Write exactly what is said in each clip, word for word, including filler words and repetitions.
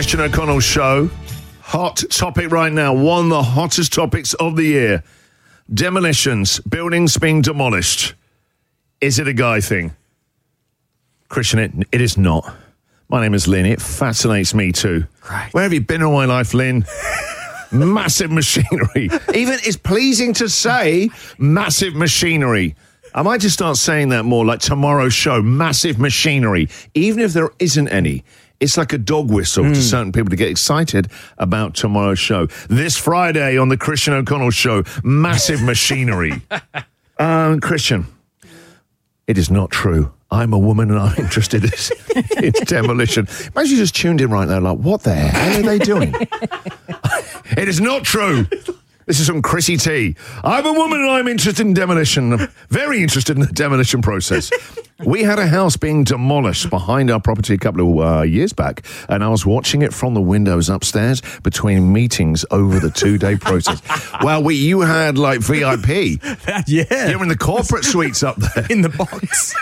Christian O'Connell Show. Hot topic right now. One of the hottest topics of the year. Demolitions. Buildings being demolished. Is it a guy thing? Christian, it, it is not. My name is Lynn. It fascinates me too. Right. Where have you been all my life, Lynn? Massive machinery. Even it's pleasing to say massive machinery. I might just start saying that more, like tomorrow's show, massive machinery. Even if there isn't any, it's like a dog whistle mm. to certain people to get excited about tomorrow's show. This Friday on the Christian O'Connell Show, massive machinery. um, Christian, it is not true. I'm a woman and I'm interested in demolition. Imagine you just tuned in right now like, what the hell are they doing? It is not true. This is from Chrissy T. I'm a woman and I'm interested in demolition. I'm very interested in the demolition process. We had a house being demolished behind our property a couple of uh, years back, and I was watching it from the windows upstairs between meetings over the two-day process. Well, we you had, like, V I P. Yeah. You're in the corporate suites up there. In the box.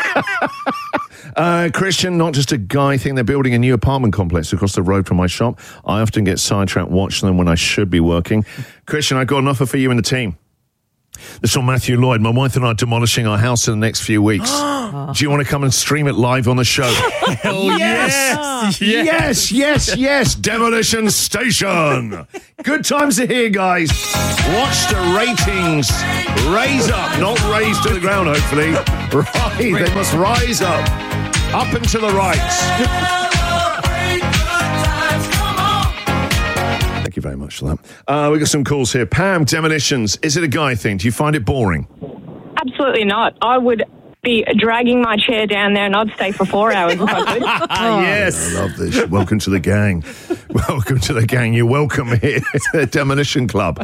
Uh, Christian, not just a guy thing. They're building a new apartment complex across the road from my shop. I often get sidetracked watching them when I should be working. Christian, I've got an offer for you and the team. This is from Matthew Lloyd. My wife and I are demolishing our house in the next few weeks. Do you want to come and stream it live on the show? Hell yes! Yes! Yes, yes, yes! Demolition Station! Good times are here, guys. Watch the ratings raise up. Not raise to the ground, hopefully. Right, they must rise up. Up and to the right. Thank you very much for that. Uh, we got some calls here. Pam, demolitions. Is it a guy thing? Do you find it boring? Absolutely not. I would be dragging my chair down there and I'd stay for four hours if I could. Oh, yes. I love this. Welcome to the gang. Welcome to the gang. You're welcome here to the Demolition Club.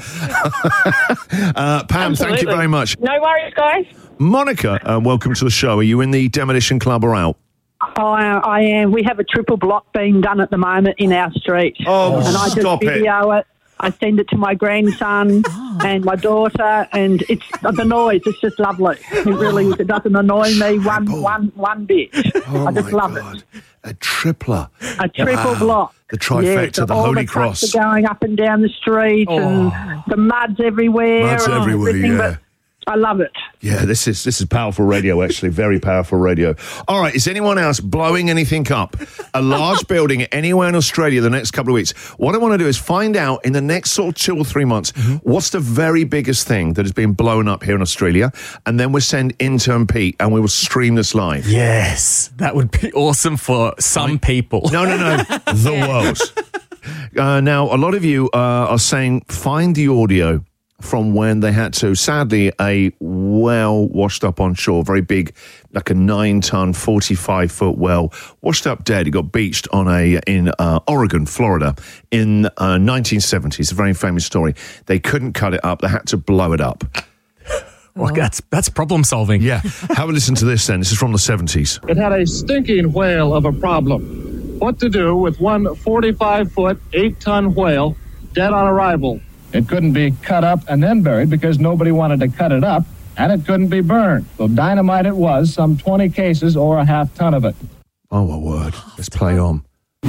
uh, Pam, Absolutely. Thank you very much. No worries, guys. Monica, uh, welcome to the show. Are you in the Demolition Club or out? Oh, I, I am. We have a triple block being done at the moment in our street. Oh, and I stop just video it. it. I send it to my grandson and my daughter, and it's the noise. It's just lovely. It really is. It doesn't annoy me one, one, one bit. Oh, I just my love God. it. A tripler. A triple Wow. block. The trifecta, yes, the all Holy the trucks Cross. are going up and down the street, Oh. and the mud's everywhere. Mud's and everywhere, everything, yeah. but I love it. Yeah, this is this is powerful radio, actually. Very powerful radio. All right, is anyone else blowing anything up? A large building anywhere in Australia the next couple of weeks. What I want to do is find out in the next sort of two or three months, mm-hmm. what's the very biggest thing that has been blown up here in Australia? And then we'll send intern Pete and we will stream this live. Yes, that would be awesome for some right. people. No, no, no, the world. Uh, now, a lot of you uh, are saying, find the audio from when they had to, sadly, a well washed up on shore, very big, like a nine-ton, forty-five-foot well, washed up dead. It got beached on a in uh, Oregon, Florida, in uh, nineteen seventy. It's a very famous story. They couldn't cut it up. They had to blow it up. Well, that's that's problem solving. Yeah. Have a listen to this then. This is from the seventies. It had a stinking whale of a problem. What to do with one forty-five-foot, eight-ton whale dead on arrival? It couldn't be cut up and then buried because nobody wanted to cut it up, and it couldn't be burned. So dynamite it was, some twenty cases or a half ton of it. Oh, my word. Let's play on.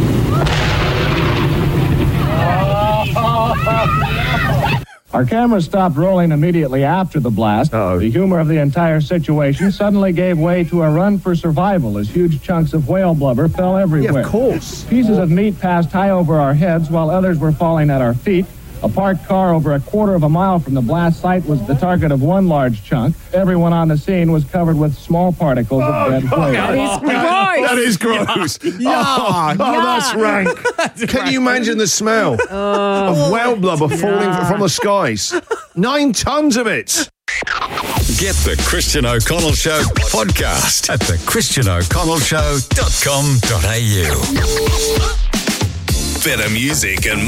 Our cameras stopped rolling immediately after the blast. Uh-oh. The humor of the entire situation suddenly gave way to a run for survival as huge chunks of whale blubber fell everywhere. Yeah, of course. Pieces of meat passed high over our heads while others were falling at our feet. A parked car over a quarter of a mile from the blast site was the target of one large chunk. Everyone on the scene was covered with small particles of dead whale. That is gross. That is gross. Yeah. Oh, oh, that's rank. That's Can rank. you imagine the smell of whale blubber falling from the skies? Nine tons of it. Get the Christian O'Connell Show podcast at the christian o'connell show dot com dot a u. Better music and